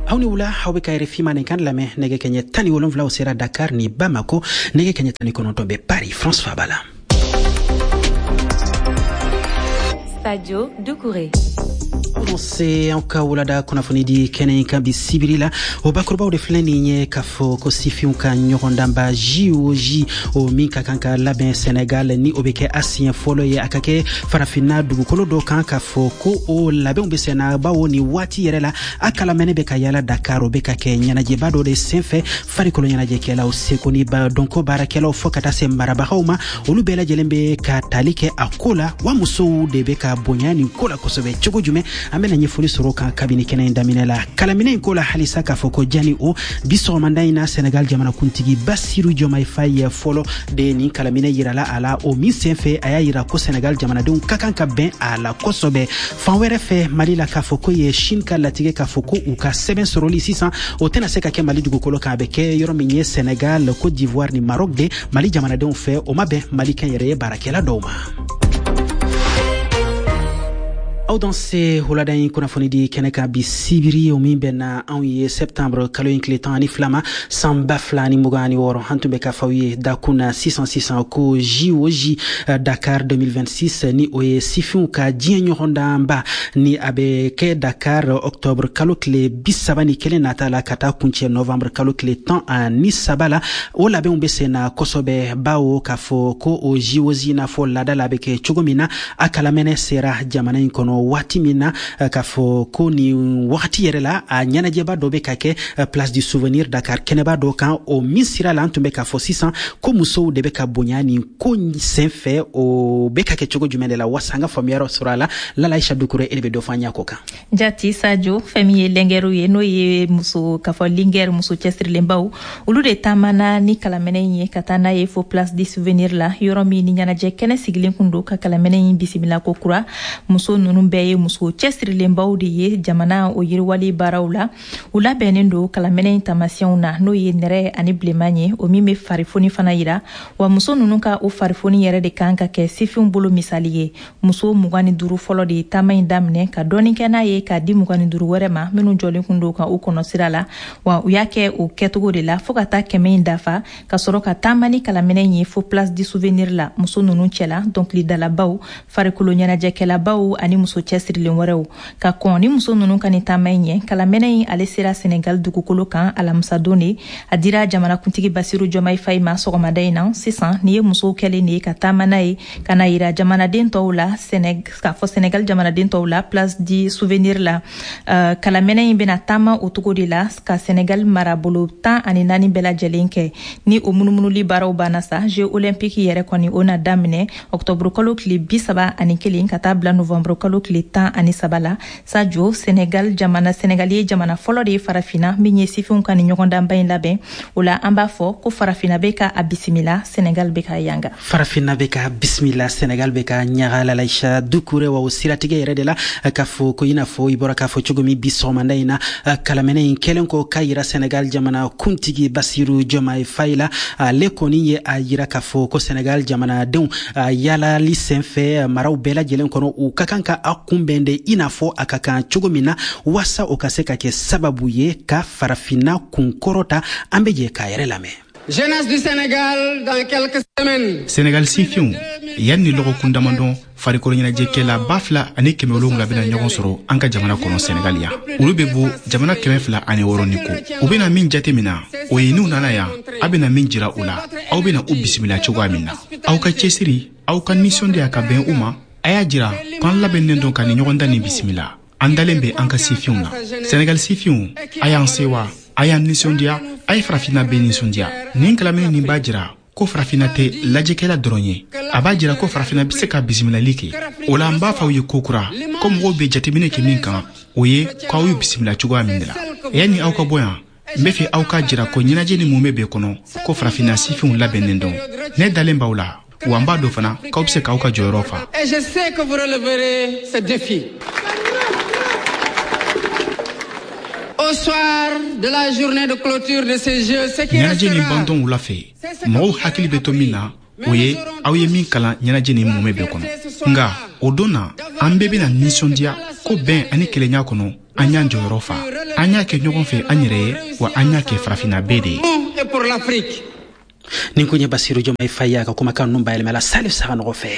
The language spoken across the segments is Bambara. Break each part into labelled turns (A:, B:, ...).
A: Auni wula hawe ka RFI manekan lame nege kenye tani wolonvla osera Dakar ni Bamako nege kenye tani konontombe Paris. François Bala.
B: Sadio Doucouré.
A: Se anka wulada kunafoni di kene kambi sibirila obakurba o de fleni nye kafo ko sifiun ka nyogondamba JOJ o minka kanka laben Senegal ni obeke asien folo ye akake farafina dugukolo do kan kafo ko o laben besena bawo ni wati yerela akala mene beka yala Dakar o beka ke nyanaje bado de senfe fari kolo nyanaje kela o sekoni ba donko barakela o fokata se marabahauma olubela jelembe ka talike akola wa muso de beka bonyani kola kosobe chogojume amena nyefuli soroka kabini kena indaminela kalamine kola halisa kafoko jani o biso mandaina Senegal jamana kuntigi Bassirou Diomaye Faye folo de ni kalamine yirala ala o misenfe aya yira ko Senegal jamana dun kakanka ben ala kosobe fanwere fe Mali la kafoko ye shinka latige kafoko u ka seben soroli 600 o tena seka ke Mali dugukolo ka beke yoro minye Senegal Côte d'Ivoire ni Maroc de Mali jamana dun fe o mabe Mali ken yere barakela doma. Au dans ces holadain kunafoni di keneka bi sibiri o mimbena en septembre kalo inkletan ani flama samba flani mugani woro hantumbe ka fawiye dakuna 600 ko JOJ Dakar 2026 ni oye sifun ka jienyo honda mba ni abe ke Dakar octobre kalo kle bisabani kele natala kata kunche novembre kalo kle tan ani sabala o labe umbese na kosobe bawo kafo ko o JOJ na fo lada labe ke chugomina akala mene sera jamana inkono wati mina kafo ko ni wakati yerela a nyana jeba dobe kake place du souvenir Dakar keneba do kan o misira la antumbe kafo 600 ko muso debe ka bonyani ko senfe o beka ke chogo jumende la wasanga famiero surala la Aïcha Doucouré elbe do fanya koka
C: jati Sadio famille lengeru ye no ye muso kafo linger muso chestri lembau ulude tamana ni kalamene ye katana ye fo place du souvenir la yoromi ni nyana je kene sigilin kundu ka kalamene yi bisimila ko kura muso nunu beye muso chestri lembau de ye jamana o yirwali barawla ula benendo kalamene intamation na no ye nere ani blemanye o mime farifoni fana yira wa muso nunu ka o farifoni yere de kanka ke sifun bolo misaliye muso mugani duru folo de tamain damne ka doni kena ye ka di mugani duru werema menu joli kundo ka o kono sirala wa uyake o ketugo de la fokata kemein dafa ka soro ka tamani kalamene ye fo place du souvenir la muso nunu chela donc li dala baw farikulo nyana jekela baw ani muso chestri lenwerew ka koni muso nunu kan tamain kalamene ale sira Senegal dugukolo kan alamsa doni adira jamana kuntigi Bassirou Diomaye Faye ma sogoma dayna 600 ni muso kele ni ka tamana yi kana ira jamana den tawla Senegal jamana den tawla place du souvenir la kalamene bena tama otugo de la ka Senegal marabolo tan ani nani bela jelenke ni o munumunu li baraw banasa jeux olympiques yere koni ona damne octobre kalo kli bisaba ani kelin kata bla novembre kalo kli tan ani sabala Sadio Senegal Sénégalais jamana folo de farafina minye sifun kan nyogonda mbayin labe ola amba fo ko farafina beka abisimila Senegal beka yanga
A: farafina beka bismillah Senegal beka nyagala Aïcha Doucouré wa usiratige yere la kafo ko ina fo ibora kafo chogomi bisomanda ina kalamene kelenko kayira Senegal jamana kuntigi Bassirou Diomaye Faye la lekoni ye ayira kafo ko Senegal jamana don yala lisenfe maraw bela jelen kono u kakanka akumbende ina fo akakan chogomina wasa okaseka ke sababu ye ka farafina kunkorota ambeje ka yere lame.
D: Jeunesse du Sénégal dans quelques semaines.
E: Sénégal sifion yanni logo kundamandon farikolo nyina jekela bafla ani kemelo ngla bena nyogon soro anka jamana kono Senegalia ulubebu jamana kemefla ani woroniko ubena min jatemina oyinu nana ya abena min jira ula au bena ubismila chogamina au ka chesiri au ka mission de akaben uma aya jira kan laben don kan nyogonda ni bismila andalembe anka sifion na Senegal sifion aya ansewa aya nisondia ay farafina benisondia nin kalamene ni bajira ko farafina te lajekela dronye abajira ko farafina biseka bismila like ola mba fawiye kokura ko mo be jatemine ke minkan oye ko awu bismila chugo amindela yani awka boyan mbefe awka jira ko nyinaje ni mumebe kono ko farafina sifion labenendo ne dalemba wala wamba do fana ka biseka awka jorofa
D: Et je sais que vous releverez ce défi. Au soir de la journée de clôture de ces jeux, ce qui
E: nyanaje ni
D: restera,
E: bandon wula fe mo hakili be to mina oye awye min kala nyanaje ni mumebe kono nga odona ambebe na nisondia ko ben ani kelenya kono an y'an jɔyɔrɔ fa an y'a kɛ ɲɔgɔn fɛ an yɛrɛ ye wa an y'a kɛ farafina bɛɛ de ye.
D: Et pour l'Afrique.
A: Nin kun ye Basiru Jomai Faya ka kumakan ninnu bayɛlɛmala Salif Saga fɛ.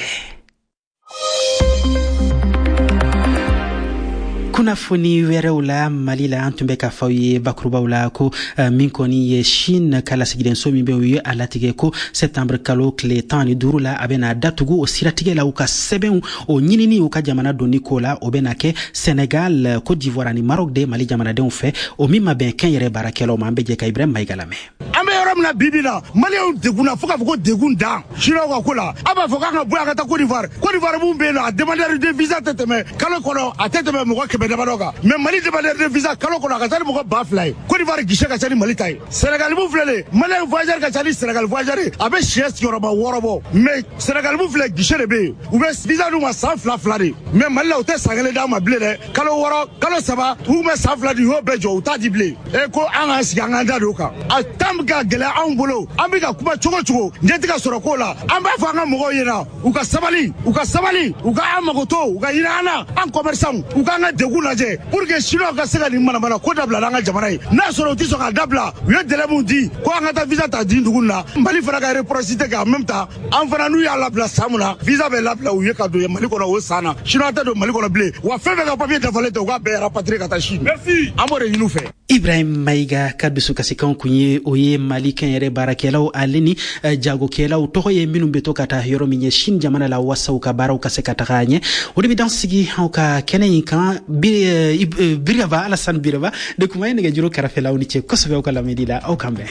A: kunnafoni wɛrɛw la Mali la an tun bɛ ka fɔ ye bakurubaw la ko min kɔni ye Chine ka lasigidenso min bɛ u ye a latigɛ ko septembre kalo tile 15 la a bɛna datugu o siratigɛ la u ka sɛbɛnw o ɲinini u ka jamana donni ko la o bɛna kɛ Sénégal, Côte d'Ivoire ani Maroc de Mali jamanadenw fɛ o min ma bɛn kɛn yɛrɛ baarakɛlaw ma an bɛ jɛ ka Ibrahim Maïga lamɛn.
F: An bɛ yɔrɔ min na bibi la Maliens degunna fo ka fɔ ko degun dan Chinois ka ko la a b'a fɔ k'an ka bɔ yan ka taa Côte d'Ivoire mun bɛ yen nɔ a demandeur de visa tɛ tɛmɛ kalo kɔnɔ a tɛ tɛmɛ mɔgɔ 100 damadɔ kan mais Mali demandeur de visa kalo kɔnɔ a ka taa ni mɔgɔ 2000 ye Côte d'Ivoire guichet ka ca ni Mali ta ye Sénégal mun filɛ le Malien voyageur ka ca ni Sénégal voyageur a bɛ siyɛ sigiyɔrɔma 6 bɔ mais Sénégal mun filɛ guichet de bɛ yen u bɛ visa d'u ma san 2 de mais Mali la u tɛ san 1 d'an ma bilen dɛ kalo 6 kalo 3 u bɛ san 2 di u y'o bɛɛ jɔ u t'a di bilen e ko an k'an sigi an k'an da don o kan a temps ka gɛlɛya anw bolo an bɛ ka kuma cogo cogo ɲɛ tɛ ka sɔrɔ ko la an b'a fɔ an ka mɔgɔw ɲɛna u ka sabali u ka an mago to u ka hinɛ an na an commerçants u k'an ka degun lajɛ pour que Chinois ka se ka nin manamana ko dabila an ka jamana ye n'a sɔrɔ u tɛ sɔn ka dabila u ye délai mun di ko an ka taa visa ta di dugu na Mali fana ka réciprocité kɛ en même temps an fana n'u y'a labila san mun na visa bɛ labila u ye ka don Mali kɔnɔ o san na Chinois tɛ don Mali kɔnɔ bilen wa fɛn fɛn ka papier dafalen tɛ u k'a bɛɛ rapatrier ka taa Chine. Merci an b'o de ɲini u fɛ.
A: Ibrahim Maïga ka dusukasikan kun ye o ye Mali kɛn yɛrɛ baarakɛlaw ale ni jagokɛlaw tɔgɔ ye minnu bɛ to ka taa yɔrɔ min ye Chine jamana la wasa u ka baaraw ka se ka taga ɲɛ o de bɛ dan sigi aw ka kɛnɛ in kan Biraba Alassane Biraba de kuma ye nɛgɛjuru kɛrɛfɛlaw ni cɛ kosɛbɛ aw ka lamɛnni la aw kan bɛn.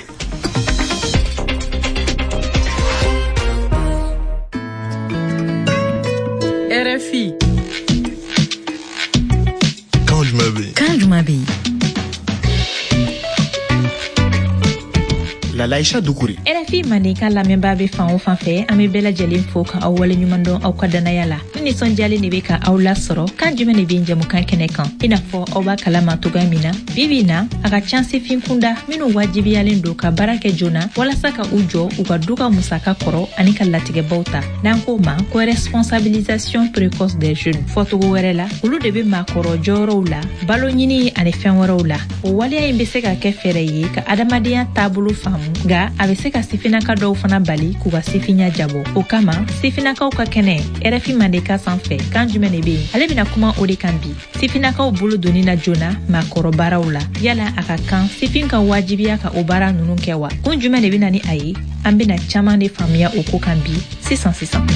B: RFI.
G: Quand Juma bɛ yen.
E: Laïcha Doucouré.
C: RFI Manika lamɛnbaa bɛ fan o fan fɛ an bɛ bɛɛ lajɛlen fo ka aw wale ɲuman dɔn aw ka danaya la ni nisɔndiyalen de bɛ ka aw lasɔrɔ kan jumɛn de bɛ jɛmukan kɛnɛ kan i n'a fɔ aw b'a kalama cogoya min na bi na a ka can sifin kunda minnu wajibiyalen don ka baara kɛ joona walasa ka u jɔ u ka du ka musaka kɔrɔ ani ka latigɛbaw ta n'an k'o ma ko responsabilisation précoce des jeunes fɔcogo wɛrɛ la olu de bɛ maakɔrɔ jɔyɔrɔw la balo ɲini ani fɛn wɛrɛw la o waleya in bɛ se ka kɛ fɛɛrɛ ye ka adamadenya taabolo faamu nga a bɛ se ka sifinaka dɔw fana bali k'u ka sifinya jabɔ o kama sifinakaw ka kɛnɛ RFI Mandeka sanfɛ kan jumɛn de bɛ yen ale bɛna kuma o de kan bi sifinakaw bolo doni na joona maakɔrɔ baaraw la yala a ka kan sifin ka wajibiya ka o baara ninnu kɛ wa kun jumɛn de bɛna ni a ye an bɛna caman de faamuya o ko kan bi sisan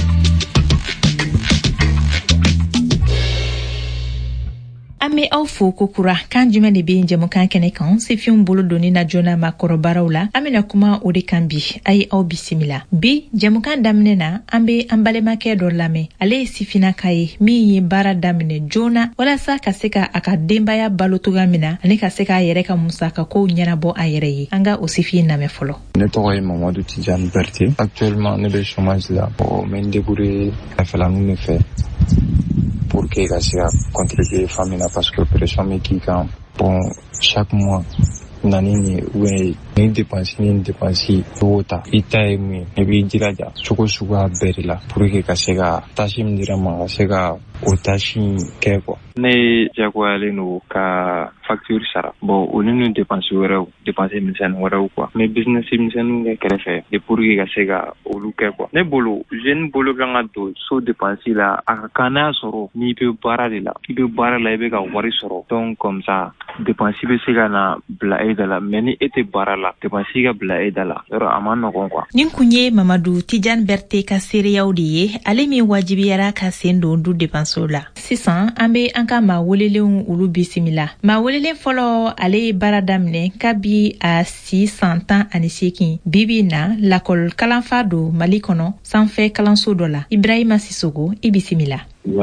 C: an bɛ aw fo kokura kan jumɛn de bɛ yen jɛmukan kɛnɛ kan sifinw bolo doni na joona maakɔrɔbaraw la an bɛna kuma o de kan bi a ye aw bisimila bi jɛmukan daminɛ na an bɛ an balimakɛ dɔ lamɛn ale ye sifinaka ye min ye baara daminɛ joona walasa ka se ka a ka denbaya balo cogoya min na ani ka se k'a yɛrɛ ka musakakow ɲɛnabɔ a yɛrɛ ye an ka o sifin lamɛn fɔlɔ.
H: Ne tɔgɔ ye Mamadou Tidjane Berté. Actuellement ne bɛ chômage la n bɛ n débrouiller fɛlaninw de fɛ pour que ka se ka contribuer famille la parce que pression bɛ k'i kan bon chaque mois nani ni ou ni dépense o ta i ta ye mun ye i b'i jilaja cogo suguya bɛɛ de la pour que ka se ka tâche min dira ma ka se ka o tâche kɛ quoi. Ne jagoyalen don ka facture sara bon o ni dépense wɛrɛw dépense misɛnnin wɛrɛw quoi mais business misɛnninw kɛ kɛrɛfɛ de pour que ka se ka olu kɛ quoi. Ne bolo jeune bolo kan ka don so dépense la a ka kan n'a sɔrɔ n'i bɛ baara de la i bɛ baara la i bɛ ka wari sɔrɔ donc comme ça dépense bɛ se ka na bila e da la mais ni e tɛ baara la dépense ka bila e da la yɔrɔ a ma nɔgɔn quoi.
C: nin kun ye Mamadou Tidjane Berté ka seereyaw de ye ale min wajibiyara ka sen don du dépensew la sisan an bɛ an ka maa welelenw olu bisimila maa welelen fɔlɔ ale ye baara daminɛ kabi a si san 18 bibi na lakɔl kalanfa don Mali kɔnɔ sanfɛ kalanso dɔ la Ibrahima Sissogo i bisimila.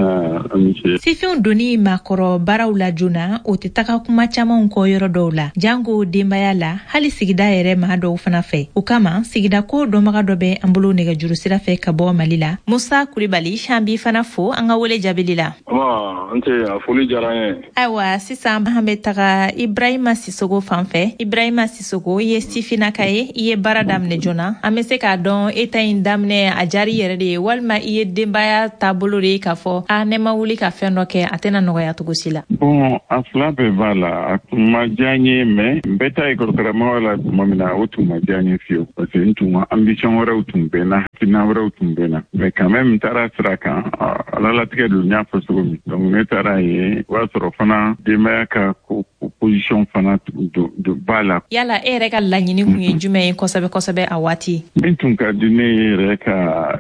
C: Sifinw doni maakɔrɔ baaraw la joona o tɛ taga kuma camanw kɔ yɔrɔ dɔw la jango denbaya la hali sigida yɛrɛ maa dɔw fana fɛ o kama sigida ko dɔnbaga dɔ bɛ an bolo nɛgɛjuru sira fɛ ka bɔ Mali la Musa Kulibali an b'i fana fo an ka wele jaabili la.
I: Foli diyara n ye.
C: Ayiwa sisan an bɛ taga Ibrahima Sissogo fan fɛ Ibrahima Sissogo i ye sifinaka ye i ye baara daminɛ joona an bɛ se k'a dɔn e ta in daminɛ a jari yɛrɛ de ye walima i ye denbaya taabolo de ye k'a fɔ fɔ ne ma wuli ka fɛn dɔ kɛ a tɛna nɔgɔya cogo si la.
I: Bon a fila bɛɛ b'a la a tun ma diya n ye mais n bɛ taa école karamɔgɔ la tuma min na o tun ma diya n ye fiyewu parce que n tun ka ambition wɛrɛw tun bɛ n na hakilina wɛrɛw tun bɛ n na mais quand même n taara sira kan ala latigɛ don n y'a fɔ cogo min donc ne taara ye o y'a sɔrɔ fana denbaya ka position fana b'a la.
C: Yala e yɛrɛ ka laɲini kun ye jumɛn ye kosɛbɛ kosɛbɛ a waati?
I: Min tun ka di ne yɛrɛ ka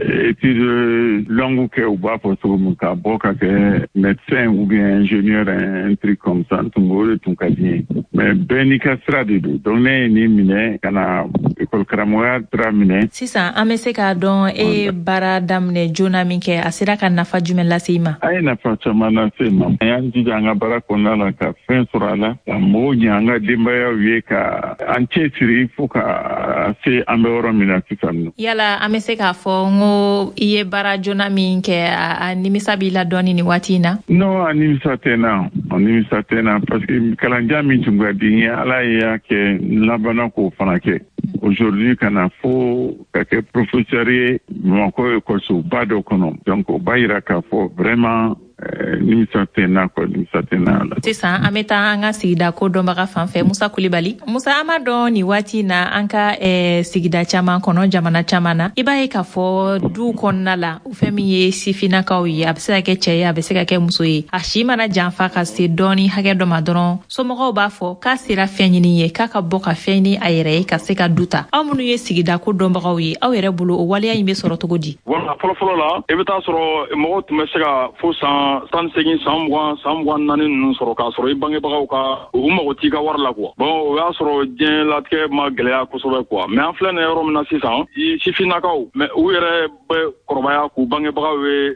I: étude longue kɛ u b'a fɔ cogo min ka bɔ ka kɛ médecin ou bien ingénieur un truc comme ça o de tun ka di ye mais bɛɛ n'i ka sira de don donc ne ye nin minɛ ka na école karamɔgɔya sira minɛ.
C: Sisan an bɛ se k'a dɔn e ye baara daminɛ joona min kɛ a sera ka nafa jumɛn lase i ma?
I: A ye nafa caman lase ma. An y'an jija an ka baara kɔnɔna la ka fɛn sɔrɔ a la ka mɔgɔw ɲɛ an ka denbayaw ye ka an cɛsiri fo ka se an bɛ yɔrɔ min na sisan nɔ. Yala
C: an bɛ se k'a fɔ n ko i ye baara joona min kɛ a nimisa b'i la dɔɔni nin waati in na? Non, a nimisa tɛ n na
I: parce que kalanjan min tun ka di n ye ala y'a kɛ n labanna k'o fana kɛ. Aujourd'hui kana fo ka kɛ professeur ye Bamakɔ école-soba dɔ kɔnɔ donc o b'a yira k'a fɔ vraiment nimisa tɛ n na. Sisan
C: an bɛ taa an ka sigida ko dɔnbaga fan fɛ Musa Kulibali. Musa, an b'a dɔn nin waati in na an ka sigida caman kɔnɔ jamana caman na i b'a ye k'a fɔ du kɔnɔna la fɛn min ye sifinnakaw ye a bɛ se ka kɛ cɛ ye a bɛ se ka kɛ muso ye a si mana janfa ka se dɔɔni hakɛ dɔ ma dɔrɔn somɔgɔw b'a fɔ k'a sera fɛn ɲini ye k'a ka bɔ ka fɛn ɲini a yɛrɛ ye ka se ka du ta. Aw minnu ye sigida ko dɔnbagaw ye aw yɛrɛ bolo o waleya in bɛ sɔrɔ cogo di?
I: Voilà, fɔlɔfɔlɔ la i bɛ taa sɔrɔ mɔgɔw tun bɛ se ka fo san 18 san 24 ninnu sɔrɔ k'a sɔrɔ i bangebagaw ka u mago t'i ka wari la quoi. Bon o y'a sɔrɔ diɲɛlatigɛ ma gɛlɛya kosɛbɛ quoi mais an filɛ nin yɔrɔ min na sisan sifinnakaw mais u yɛrɛ bɛ kɔrɔbaya k'u bangebagaw ye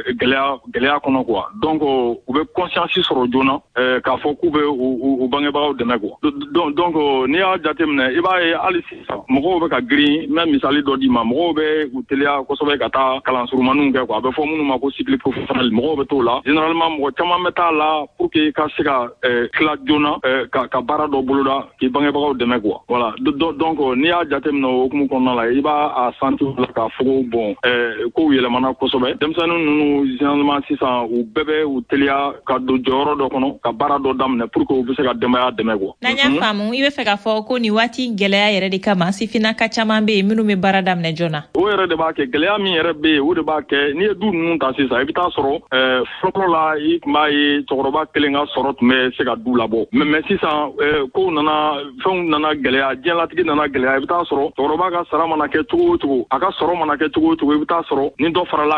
I: gɛlɛya kɔnɔ quoi donc u bɛ conscience sɔrɔ joona k'a fɔ k'u bɛ u bangebagaw dɛmɛ quoi donc n'i y'a jateminɛ i b'a ye hali sisan mɔgɔw bɛ ka girin n bɛ misali dɔ d'i ma mɔgɔw bɛ u teliya kosɛbɛ ka taa kalan surumaniw kɛ quoi a bɛ fɔ minnu ma ko cycle professionnel mɔgɔw bɛ t'o la généralement mɔgɔ caman bɛ taa la pour que ka se ka tila joona ka baara dɔ boloda k'i bangebagaw dɛmɛ quoi voilà donc n'i y'a jateminɛ o hukumu kɔnɔna la i b'a sentir la k'a fɔ ko bon kow yɛlɛmana kosɛbɛ denmisɛnnin ninnu généralement sisan u bɛɛ bɛ u teliya ka don jɔyɔrɔ dɔ kɔnɔ ka baara dɔ daminɛ pour que u bɛ se ka denbaya dɛmɛ quoi.
C: N'an y'a faamu i bɛ fɛ k'a fɔ ko nin waati gɛlɛya yɛrɛ de kama sifinnaka caman bɛ yen minnu bɛ baara daminɛ joona.
I: O yɛrɛ de b'a kɛ gɛlɛya min yɛrɛ bɛ yen o de b'a kɛ n'i ye du ninnu ta sisan i bɛ taa sɔrɔ fɔlɔ la i tun b'a ye cɛkɔrɔba kelen ka sɔrɔ tun bɛ se ka du labɔ mais sisan kow nana fɛnw nana gɛlɛya diɲɛlatigɛ nana gɛlɛya i bɛ taa sɔrɔ cɛkɔrɔba ka sara mana kɛ cogo o cogo a ka sɔrɔ mana kɛ cogo o cogo i bɛ taa sɔrɔ ni dɔ farala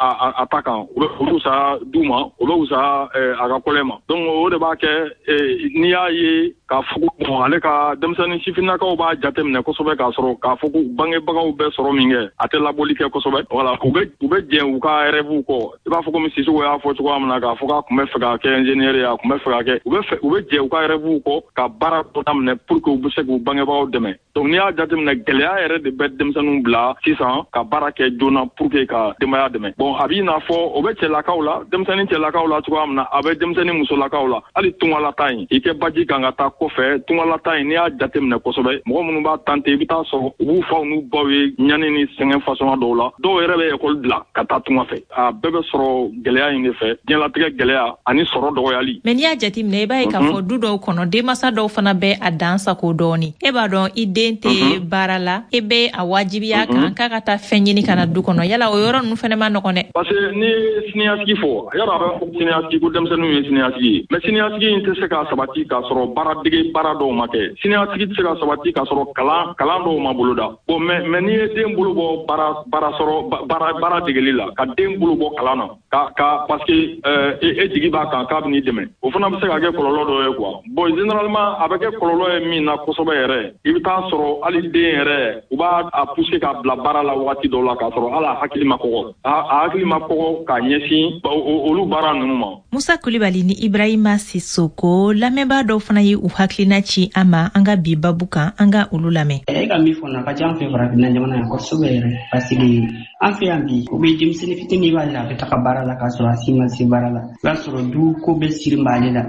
I: a ta kan o bɛ fisaya du ma o bɛ fisaya a ka kɔlɛ ma donc o de b'a kɛ n'i y'a ye k'a fɔ ko ale ka denmisɛnnin sifinnakaw b'a jateminɛ kosɛbɛ k'a sɔrɔ k'a fɔ ko bangebagaw bɛ sɔrɔ min kɛ a tɛ labɔli kɛ kosɛbɛ voilà u bɛ jɛn u ka rêve kɔ i b'a fɔ komi Sisoko y'a fɔ cogoya min na k'a fɔ k'a tun bɛ fɛ ka kɛ ingénieur ye a tun bɛ fɛ ka kɛ u bɛ jɛn u ka rêve kɔ ka baara dɔ daminɛ pour que u bɛ se k'u bangebagaw dɛmɛ donc n'i y'a jateminɛ gɛlɛya yɛrɛ de bɛ denmisɛnninw bila sisan ka baara kɛ joona pour que ka denbaya dɛmɛ bon a b'i n'a fɔ o bɛ cɛlakaw la denmisɛnnin cɛlakaw la cogoya min na a bɛ denmisɛnnin musolakaw la hali tungalata in i kɛ baji kan ka taa kɔfɛ tungalata in n'i y'a jateminɛ kosɛbɛ mɔgɔ minnu b'a tante i bɛ taa sɔrɔ u b'u faw n'u baw ye ɲani ni sɛgɛn fasɔn dɔw la dɔw yɛrɛ bɛ école bila ka taa tunga fɛ a bɛɛ bɛ sɔrɔ gɛlɛya in de fɛ diɲɛlatigɛ gɛlɛya ani sɔrɔ dɔgɔyali.
C: Mais n'i y'a jateminɛ i b'a ye k'a fɔ du dɔw kɔnɔ denmansa dɔw fana bɛ a dan sago dɔɔni e b'a dɔn i den tɛ baara la e bɛ a wajibiya kan k'a ka taa fɛn ɲini ka na du kɔnɔ yala o yɔrɔ ninnu fana ma nɔgɔn dɛ.
I: parce que ni siniɲasigi fɔ yala a bɛ fɔ siniɲasigi ko denmisɛnninw ye siniɲasigi ye mais siniɲasigi in tɛ se ka sabati k'a sɔrɔ baaradege baara dɔw ma kɛ siniɲasigi tɛ se ka sabati k'a sɔrɔ kalan dɔw ma boloda bon mais n'i ye den bolo bɔ baara degeli la ka den bolo bɔ kalan na ka parce que e jigi b'a kan k'a bɛ n'i dɛmɛ o fana bɛ se ka kɛ kɔlɔlɔ dɔ ye quoi bon généralement a bɛ kɛ kɔlɔlɔ ye min na kosɛbɛ yɛrɛ i bɛ taa sɔrɔ hali den yɛrɛ u b'a pousser k'a bila baara la waati dɔw la k'a sɔrɔ hali a hakili ma kɔgɔ a hakili ma kɔgɔ k'a ɲɛsin olu baara ninnu ma.
C: Musa Kulibali ni Ibrahima Sisoko lamɛnbaa dɔw fana ye u hakilina ci an ma an ka bi babu kan an ka olu lamɛn.
J: E ka min fɔ na ka ca an fɛ farafinna jamana yan kosɛbɛ yɛrɛ parce que an fɛ yan bi u bɛ denmisɛnnin fitinin b'a la a bɛ taga baara la k'a sɔrɔ a si ma se baara la i b'a sɔrɔ du ko bɛ siri b'ale la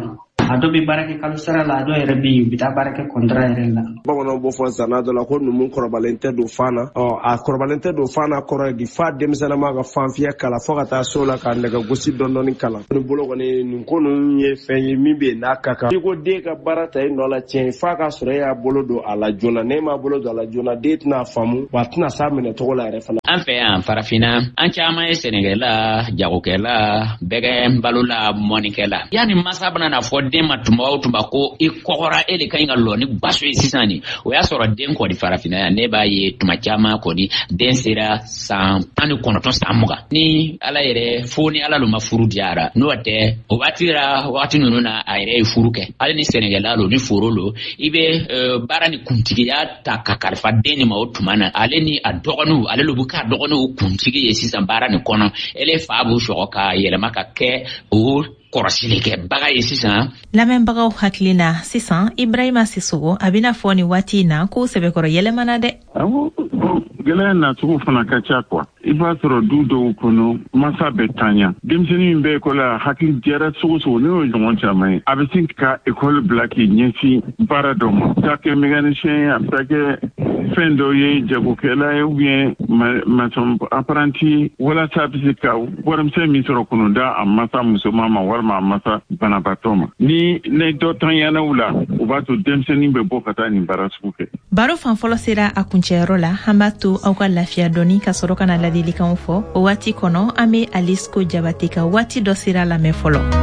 J: a dɔ bɛ baara kɛ kalo sara la a dɔ yɛrɛ bɛ yen u bɛ taa baara kɛ contrat yɛrɛ la.
K: Bamananw b'o fɔ zanna dɔ la ko numu kɔrɔbalen tɛ don fan na a kɔrɔbalen tɛ don fan na kɔrɔ ye di fa denmisɛnninma ka fanfiya kala fo ka taa so la ka nɛgɛ gosi dɔɔni kala. Ni bolo kɔni nin ko ninnu ye fɛn ye min bɛ yen n'a ka kan. I ko den ka baara ta i nɔ la tiɲɛ f'a ka sɔrɔ e y'a bolo don a la joona n'e m'a bolo don a la joona den tɛna faamu wa a tɛna s'a minɛ tɔgɔ la yɛrɛ fana.
L: An fɛ yan farafinna an caman ye sɛnɛkɛla jagokɛla bɛɛ balola mɔnikɛla yani masa bɛna na fɔ den ma tuma o tuma ko i kɔgɔra e de ka ɲi ka lɔ ni baso ye sisan nin o y'a sɔrɔ den kɔni farafinna yan ne b'a ye tuma caman kɔni den sera san 19 san 20 ni ala yɛrɛ fo ni ala lu ma furu diyara n'o tɛ o waati ninnu na a yɛrɛ ye furu kɛ hali ni sɛnɛkɛla lo ni foro lo i bɛ baara ni kuntigiya ta ka kalifa den ni ma o tuma na ale ni a dɔgɔninw ale lu bɛ k'a dɔgɔninw kuntigi ye sisan baara nin kɔnɔ ele fa b'u sɔgɔ ka yɛlɛma ka kɛ o kɔrɔsili kɛ baga ye sisan.
C: Lamɛnbagaw hakili na sisan Ibrahima Sissogo a bɛna fɔ ni waati in na ko sɛbɛkɔrɔ yɛlɛmana dɛ.
M: Gɛlɛya nacogo fana ka ca kuwa i b'a sɔrɔ du dɔw kɔnɔ masa bɛ tanya denmisɛnnin min bɛ ekɔli la hakili jɛra sogo ne y'o ɲɔgɔn caman ye a bɛ se ka ekɔli bila k'i ɲɛsin baara dɔ ma a bɛ kɛ mécanicien a bɛ kɛ fɛn dɔw ye jagokɛla ye ou bien maçon apprenti walasa a bɛ se ka warimisɛn min sɔrɔ kɔnɔda a masa musoman ma walima a masa banabaatɔ ma ni dɔ tanyana u la u b'a to denmisɛnnin bɛ bɔ ka taa nin baara sugu kɛ.
C: Baro fanfɔlɔ sera a kuncɛyɔrɔ la an b'a to aw ka lafiya dɔɔni ka sɔrɔ ka na ladilikanw fɔ o waati kɔnɔ an bɛ Alice Ko Jabate ka waati dɔ sera lamɛn fɔlɔ.